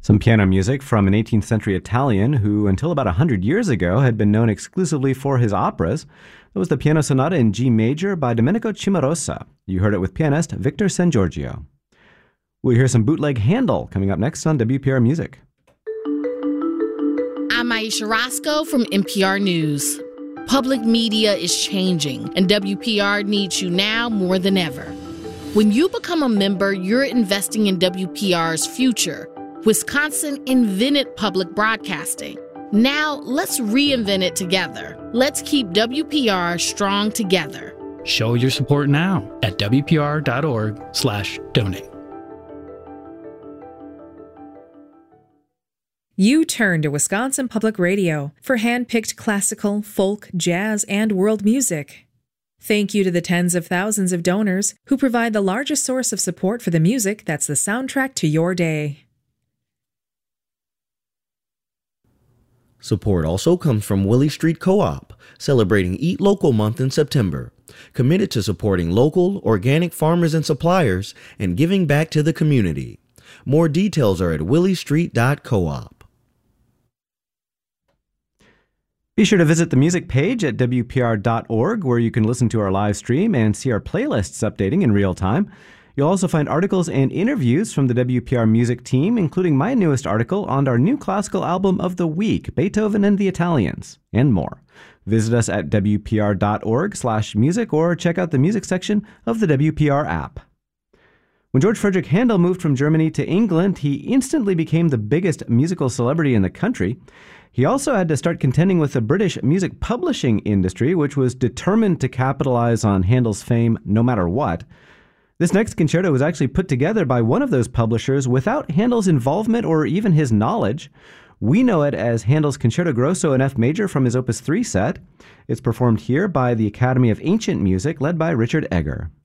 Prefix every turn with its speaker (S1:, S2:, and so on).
S1: Some piano music from an 18th century Italian who, until about 100 years ago, had been known exclusively for his operas. That was the Piano Sonata in G major by Domenico Cimarosa. You heard it with pianist Victor Sangiorgio. We'll hear some bootleg Handel coming up next on WPR Music.
S2: I'm Aisha Roscoe from NPR News. Public media is changing, and WPR needs you now more than ever. When you become a member, you're investing in WPR's future. Wisconsin invented public broadcasting. Now, let's reinvent it together. Let's keep WPR strong together.
S3: Show your support now at WPR.org/donate.
S4: You turn to Wisconsin Public Radio for hand-picked classical, folk, jazz, and world music. Thank you to the tens of thousands of donors who provide the largest source of support for the music that's the soundtrack to your day.
S5: Support also comes from Willie Street Co-op, celebrating Eat Local Month in September, committed to supporting local, organic farmers and suppliers and giving back to the community. More details are at williestreet.coop.
S1: Be sure to visit the music page at WPR.org, where you can listen to our live stream and see our playlists updating in real time. You'll also find articles and interviews from the WPR music team, including my newest article on our new classical album of the week, Beethoven and the Italians, and more. Visit us at WPR.org/music or check out the music section of the WPR app. When George Frederick Handel moved from Germany to England, he instantly became the biggest musical celebrity in the country. He also had to start contending with the British music publishing industry, which was determined to capitalize on Handel's fame no matter what. This next concerto was actually put together by one of those publishers without Handel's involvement or even his knowledge. We know it as Handel's Concerto Grosso in F major from his Opus 3 set. It's performed here by the Academy of Ancient Music, led by Richard Egger.